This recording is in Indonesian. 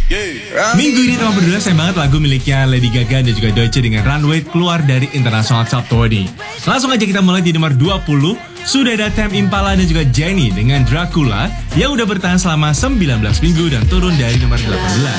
Minggu ini teman berdua sayang banget lagu miliknya Lady Gaga dan juga Doce dengan Runway keluar dari International Top 20. Langsung aja kita mulai di nomor 20. Sudah ada Tame Impala dan juga Jennie dengan Dracula yang udah bertahan selama 19 minggu dan turun dari nomor 18.